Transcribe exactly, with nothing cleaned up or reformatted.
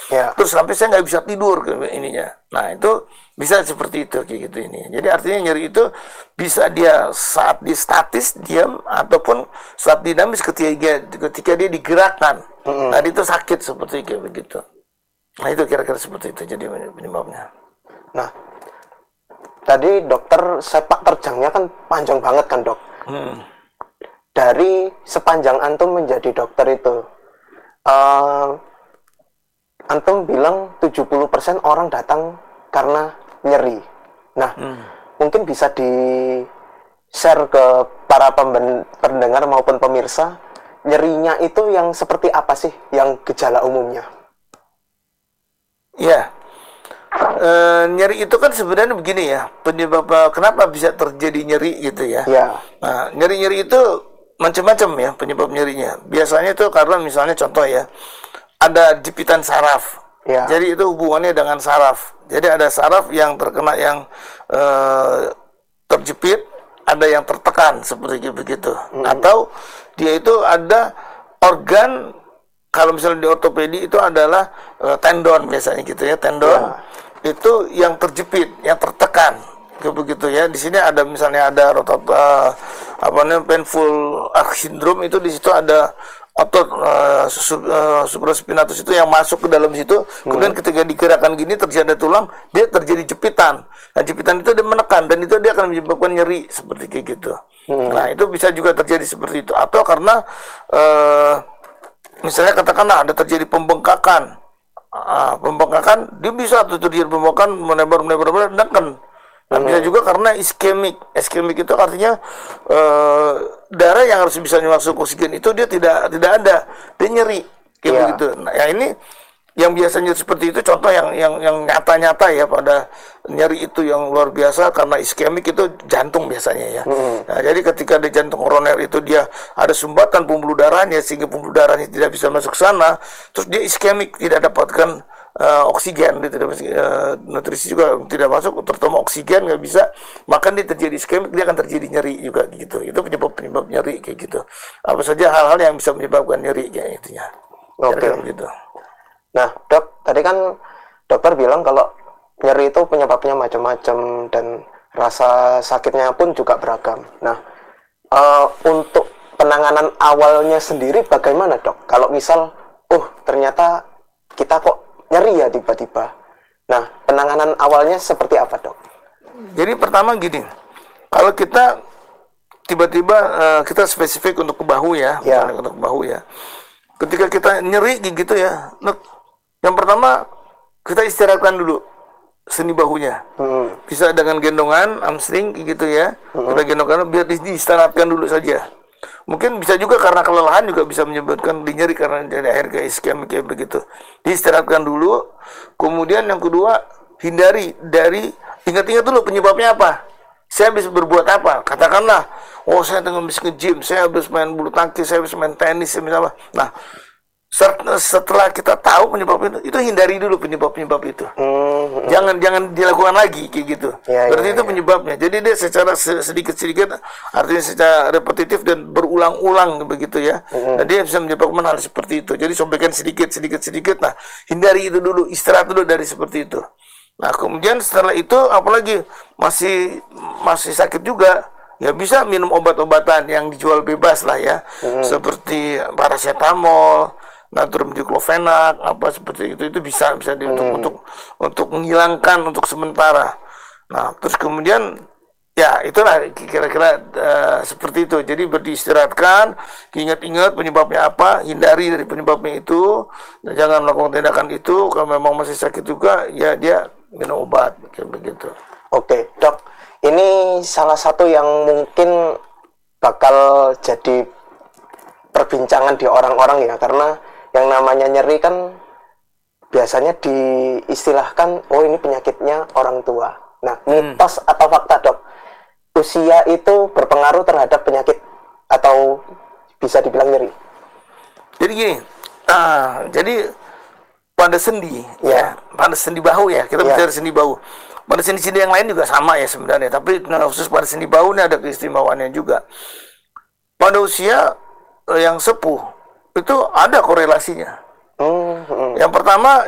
Ya. Terus sampai saya nggak bisa tidur ke ininya. Nah itu bisa seperti itu kayak gitu ini. Jadi artinya nyeri itu bisa dia saat di statis diam ataupun saat dinamis ketika dia ketika dia digerakkan. Mm-hmm. Nah itu sakit seperti kayak begitu. Nah itu kira-kira seperti itu jadi penyebabnya. Nah tadi dokter sepak terjangnya kan panjang banget kan dok. Hmm. Dari sepanjang antum menjadi dokter itu, uh, antum bilang tujuh puluh persen orang datang karena nyeri. Nah, hmm. mungkin bisa di-share ke para pemben- pendengar maupun pemirsa, nyerinya itu yang seperti apa sih yang gejala umumnya? Iya. E, nyeri itu kan sebenarnya begini ya, penyebab kenapa bisa terjadi nyeri gitu ya. Ya. Nah, nyeri-nyeri itu macam-macam ya penyebab nyerinya. Biasanya itu karena misalnya contoh ya, ada jepitan saraf. Ya. Jadi itu hubungannya dengan saraf. Jadi ada saraf yang terkena yang e, terjepit, ada yang tertekan seperti begitu. Hmm. Atau dia itu ada organ, kalau misalnya di ortopedi itu adalah e, tendon biasanya gitu ya, tendon. Ya. Itu yang terjepit, yang tertekan, begitu ya. Di sini ada misalnya ada rotot uh, apa namanya painful arch syndrome, itu di situ ada otot uh, uh, supraspinatus itu yang masuk ke dalam situ. Hmm. Kemudian ketika digerakkan gini terjadi ada tulang, dia terjadi jepitan. Nah jepitan itu dia menekan dan itu dia akan menyebabkan nyeri seperti kayak gitu. Hmm. Nah itu bisa juga terjadi seperti itu. Atau karena uh, misalnya katakanlah ada terjadi pembengkakan. Ah, pembengkakan dia bisa tuh terjadi pembengkakan menebar menebar menebar neken. Nah, hmm. bisa juga karena iskemik. Iskemik itu artinya uh, darah yang harus bisa masuk oksigen itu dia tidak tidak ada, dia nyeri kayak yeah. begitu. Nah, ya ini yang biasanya seperti itu contoh yang yang yang nyata-nyata ya pada nyeri itu yang luar biasa karena iskemik itu jantung biasanya ya. Hmm. Nah, jadi ketika di jantung koroner itu dia ada sumbatan pembuluh darahnya sehingga pembuluh darahnya tidak bisa masuk ke sana, terus dia iskemik tidak dapatkan uh, oksigen, dia tidak uh, nutrisi juga tidak masuk, terutama oksigen nggak bisa, maka dia terjadi iskemik, dia akan terjadi nyeri juga gitu. Itu penyebab penyebab nyeri kayak gitu. Apa saja hal-hal yang bisa menyebabkan nyeri kayak itunya. Oke. Okay. Gitu. Nah, dok, tadi kan dokter bilang kalau nyeri itu penyebabnya macam-macam dan rasa sakitnya pun juga beragam. Nah, uh, untuk penanganan awalnya sendiri bagaimana dok? Kalau misal, oh ternyata kita kok nyeri ya tiba-tiba. Nah, penanganan awalnya seperti apa dok? Jadi pertama gini, kalau kita tiba-tiba uh, kita spesifik untuk ke bahu ya, ya. untuk ke bahu ya. Ketika kita nyeri gitu ya, yang pertama kita istirahatkan dulu sendi bahunya. Hmm. Bisa dengan gendongan, hamstring gitu ya. Hmm. Kita gendongkan biar diistirahatkan dulu saja. Mungkin bisa juga karena kelelahan juga bisa menyebabkan nyeri karena jadi akhir kayak iskemik kayak begitu. Diistirahatkan dulu. Kemudian yang kedua, hindari dari ingat-ingat dulu penyebabnya apa. Saya habis berbuat apa? Katakanlah, oh saya tengah habis nge-gym, saya habis main bulu tangkis, saya habis main tenis, misalnya. Nah, setelah kita tahu penyebab itu, itu hindari dulu penyebab-penyebab itu. Hmm, jangan jangan dilakukan lagi kayak gitu. Ya, Berarti ya, itu ya. penyebabnya. Jadi dia secara sedikit-sedikit, artinya secara repetitif dan berulang-ulang begitu ya. Hmm. Dan dia bisa menyebabkan hal seperti itu. Jadi sobekkan sedikit-sedikit-sedikit. Nah, hindari itu dulu, istirahat dulu dari seperti itu. Nah, kemudian setelah itu apalagi masih masih sakit juga, ya bisa minum obat-obatan yang dijual bebas lah ya. Hmm. Seperti paracetamol, natrium diklofenak, apa seperti itu, itu bisa bisa di, hmm. untuk untuk untuk menghilangkan untuk sementara. Nah, terus kemudian ya itulah kira-kira uh, seperti itu. Jadi beristirahatkan, ingat-ingat penyebabnya apa, hindari dari penyebabnya itu, dan jangan melakukan tindakan itu. Kalau memang masih sakit juga, ya dia minum obat kayak begitu. Oke, dok. Ini salah satu yang mungkin bakal jadi perbincangan di orang-orang ya, karena yang namanya nyeri kan biasanya diistilahkan, oh ini penyakitnya orang tua. Nah, mitos hmm. atau fakta dok, usia itu berpengaruh terhadap penyakit atau bisa dibilang nyeri? Jadi gini, uh, jadi pada sendi, ya. ya, pada sendi bahu ya, kita ya. bicara sendi bahu. Pada sendi-sendi yang lain juga sama ya sebenarnya, tapi khusus pada sendi bahu ini ada keistimewaannya juga. Pada usia yang sepuh itu ada korelasinya. Hmm, hmm. Yang pertama